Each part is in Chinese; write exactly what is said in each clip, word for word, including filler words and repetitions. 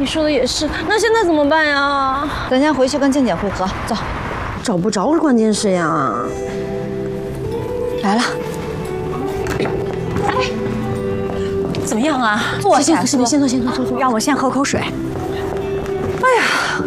你说的也是，那现在怎么办呀？ 咱先回去跟静姐会合，走。 找不着关键是呀。 来了。 哎，怎么样啊？ 坐下， 先先坐，先坐，坐坐。 让我先喝口水。 哎呀，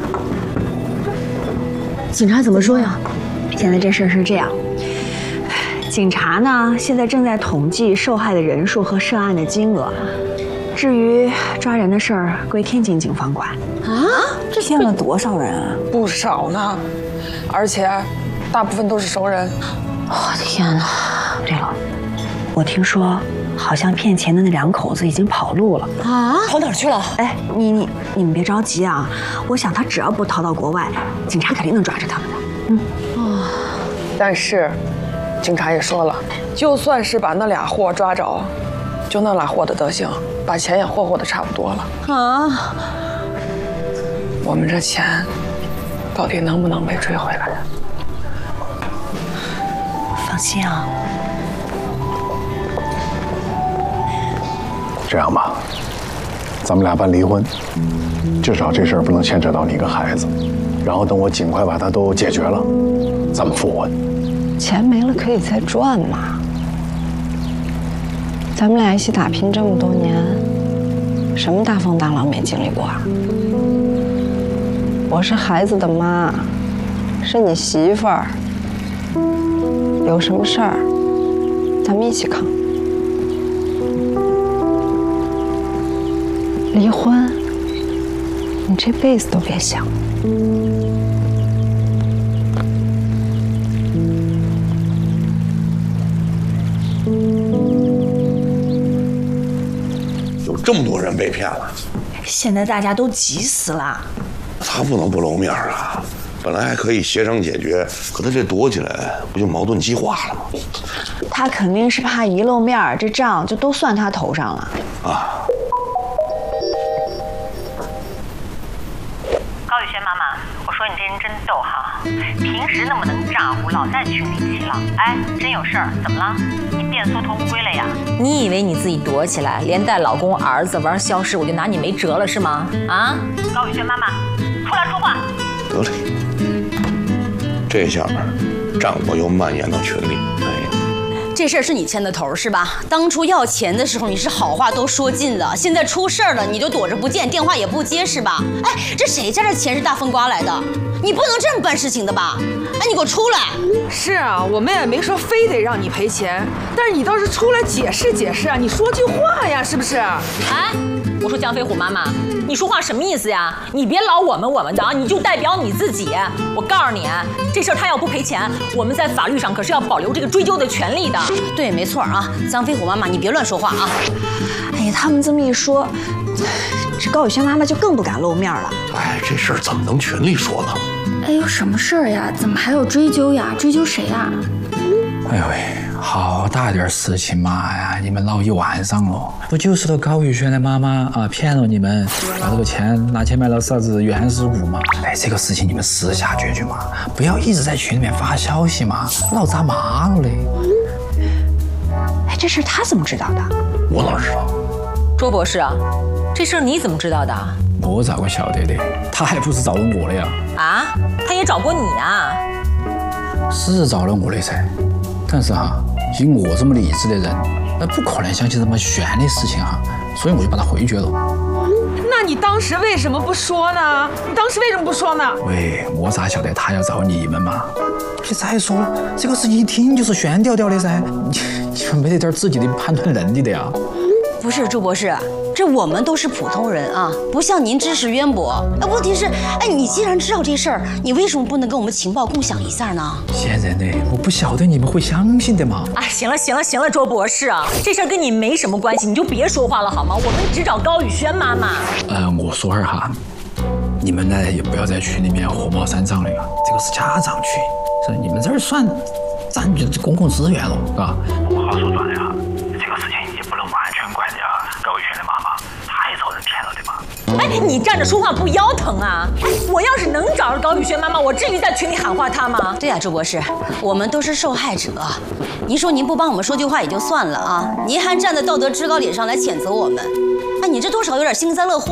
警察怎么说呀？ 现在这事儿是这样，警察呢现在正在统计受害的人数和涉案的金额。至于抓人的事儿，归天津警方管。 啊？ 这骗了多少人啊？ 不少呢，而且大部分都是熟人。 我天哪！ 对了，我听说好像骗钱的那两口子已经跑路了啊？ 跑哪儿去了？ 哎，你你你们别着急啊！我想他只要不逃到国外，警察肯定能抓着他们的。嗯， 哦，但是警察也说了，就算是把那俩货抓着，就那俩货的德行，把钱也霍霍的差不多了啊！ 我们这钱到底能不能被追回来？ 放心啊。 这样吧，咱们俩办离婚，至少这事儿不能牵扯到你跟孩子。然后等我尽快把它都解决了，咱们复婚。 钱没了可以再赚嘛。咱们俩一起打拼这么多年，什么大风大浪没经历过啊？我是孩子的妈，是你媳妇儿，有什么事儿，咱们一起扛。离婚，你这辈子都别想。 有这么多人被骗了， 现在大家都急死了。 他不能不露面啊！本来还可以协商解决，可他这躲起来，不就矛盾激化了吗？ 他肯定是怕一露面，这账就都算他头上了。 啊！ 高宇轩妈妈，我说你这人真逗哈，平时那么能咋呼，老在群里气了。哎，真有事儿，怎么了？你变缩头乌龟了呀？ 你以为你自己躲起来，连带老公、儿子玩消失，我就拿你没辙了是吗？啊！ 高宇轩妈妈，出来说话。 得嘞，这下战火又蔓延到群里。哎。 这事儿是你牵的头是吧？当初要钱的时候你是好话都说尽了，现在出事儿了你就躲着不见，电话也不接是吧？哎，这谁家的钱是大风刮来的？你不能这么办事情的吧？哎，你给我出来！ 是啊，我们也没说非得让你赔钱，但是你倒是出来解释解释啊，你说句话呀，是不是？ 哎，我说江飞虎妈妈，你说话什么意思呀？你别老我们我们的啊，你就代表你自己。我告诉你，这事儿他要不赔钱，我们在法律上可是要保留这个追究的权利的。 对，没错啊，江飞虎妈妈，你别乱说话啊！ 哎呀，他们这么一说，这高宇轩妈妈就更不敢露面了。 哎，这事儿怎么能群里说呢？ 哎呦，什么事儿呀？怎么还有追究呀？追究谁呀？ 哎呦喂，好大点事情嘛呀！你们闹一晚上了，不就是那高宇轩的妈妈啊骗了你们，把这个钱拿去买了啥子原始股嘛？哎，这个事情你们私下解决嘛，不要一直在群里面发消息嘛，闹砸麻了嘞。 哎，这事他怎么知道的？ 我哪知道？ 周博士啊，这事儿你怎么知道的？ 我咋个晓得的？他还不是找了我的呀？ 啊，他也找过你啊？ 是找了我的噻，但是哈，以我这么理智的人，那不可能相信这么悬的事情哈，所以我就把他回绝了。 那你当时为什么不说呢？你当时为什么不说呢？ 喂，我咋晓得他要找你们嘛？你再说了，这个事情一听就是悬吊吊的噻，你你们没得点自己的判断能力的呀？ 不是周博士，这我们都是普通人啊，不像您知识渊博。哎，问题是，哎，你既然知道这事儿，你为什么不能跟我们情报共享一下呢？ 闲人呢，我不晓得你们会相信的嘛。 哎，行了行了行了，周博士啊，这事儿跟你没什么关系，你就别说话了好吗？我们只找高宇轩妈妈。 呃，我说二哈，你们呢也不要在群里面火冒三丈了呀，这个是家长群，是你们这儿算占据公共资源了，是吧？ 话说转来哈，这个事情也不能完全怪人家高宇轩的妈妈，她也遭人骗了对吧？ 哎，你站着说话不腰疼啊？哎，我要是能找着高宇轩妈妈，我至于在群里喊话她吗？ 对呀、啊，周博士，我们都是受害者。您说您不帮我们说句话也就算了啊，您还站在道德制高点上来谴责我们，哎，你这多少有点幸灾乐祸。